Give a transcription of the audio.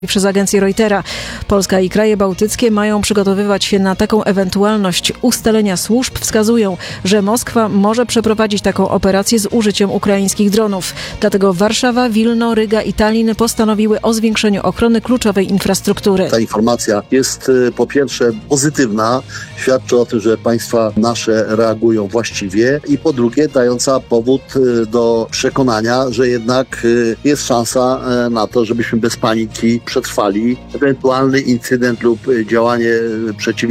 Przez agencję Reutera. Polska i kraje bałtyckie mają przygotowywać się na taką ewentualność. Ustalenia służb wskazują, że Moskwa może przeprowadzić taką operację z użyciem ukraińskich dronów. Dlatego Warszawa, Wilno, Ryga i Tallin postanowiły o zwiększeniu ochrony kluczowej infrastruktury. Ta informacja jest po pierwsze pozytywna, świadczy o tym, że państwa nasze reagują właściwie i po drugie dająca powód do przekonania, że jednak jest szansa na to, żebyśmy bez paniki przetrwali ewentualny incydent lub działanie przeciwnika.